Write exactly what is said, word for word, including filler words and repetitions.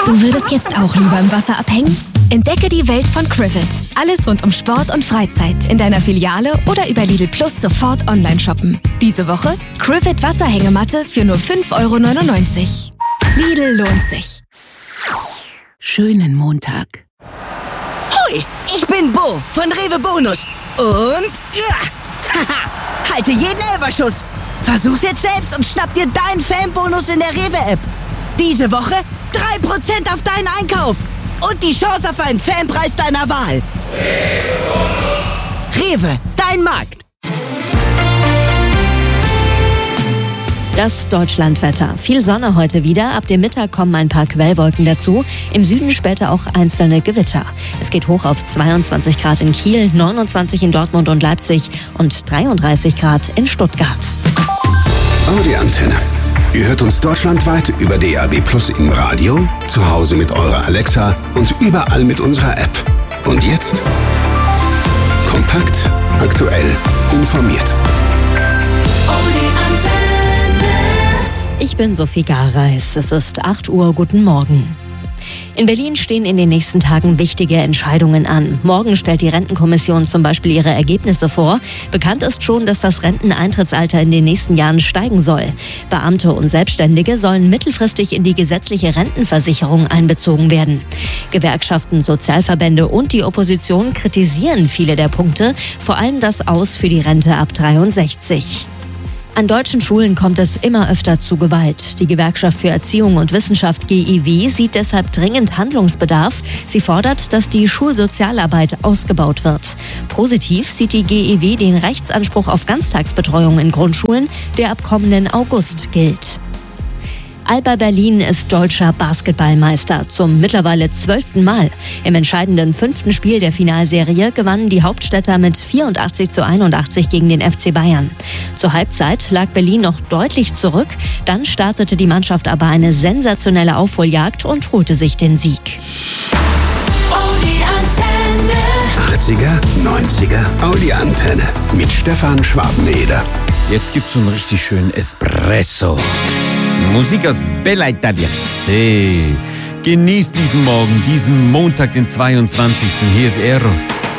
Du würdest jetzt auch lieber im Wasser abhängen? Entdecke die Welt von Crivet. Alles rund um Sport und Freizeit in deiner Filiale oder über Lidl Plus sofort online shoppen. Diese Woche Crivet Wasserhängematte für nur fünf Euro neunundneunzig. Lidl lohnt sich. Schönen Montag. Hoi, ich bin Bo von Rewe Bonus. Und ja, haha, halte jeden Elferschuss. Versuch's jetzt selbst und schnapp dir deinen Fanbonus in der Rewe-App. Diese Woche drei Prozent auf deinen Einkauf. Und die Chance auf einen Fanpreis deiner Wahl. Rewe, dein Markt. Das Deutschlandwetter. Viel Sonne heute wieder. Ab dem Mittag kommen ein paar Quellwolken dazu. Im Süden später auch einzelne Gewitter. Es geht hoch auf zweiundzwanzig Grad in Kiel, neunundzwanzig in Dortmund und Leipzig und dreiunddreißig Grad in Stuttgart. Audi Antenne. Ihr hört uns deutschlandweit über D A B Plus im Radio, zu Hause mit eurer Alexa und überall mit unserer App. Und jetzt kompakt, aktuell, informiert. Ich bin Sophie Gareis. Es ist acht Uhr. Guten Morgen. In Berlin stehen in den nächsten Tagen wichtige Entscheidungen an. Morgen stellt die Rentenkommission zum Beispiel ihre Ergebnisse vor. Bekannt ist schon, dass das Renteneintrittsalter in den nächsten Jahren steigen soll. Beamte und Selbstständige sollen mittelfristig in die gesetzliche Rentenversicherung einbezogen werden. Gewerkschaften, Sozialverbände und die Opposition kritisieren viele der Punkte, vor allem das Aus für die Rente ab dreiundsechzig. An deutschen Schulen kommt es immer öfter zu Gewalt. Die Gewerkschaft für Erziehung und Wissenschaft G I W sieht deshalb dringend Handlungsbedarf. Sie fordert, dass die Schulsozialarbeit ausgebaut wird. Positiv sieht die G I W den Rechtsanspruch auf Ganztagsbetreuung in Grundschulen, der ab kommenden August gilt. Alba Berlin ist deutscher Basketballmeister zum mittlerweile zwölften Mal. Im entscheidenden fünften Spiel der Finalserie gewannen die Hauptstädter mit vierundachtzig zu einundachtzig gegen den F C Bayern. Zur Halbzeit lag Berlin noch deutlich zurück. Dann startete die Mannschaft aber eine sensationelle Aufholjagd und holte sich den Sieg. Audi Antenne. achtziger, neunziger Audi Antenne mit Stefan Schwabeneder. Jetzt gibt's so einen richtig schönen Espresso. Musik aus Bella Italia. Hey. Genießt diesen Morgen, diesen Montag, den zweiundzwanzigsten Hier ist Eros.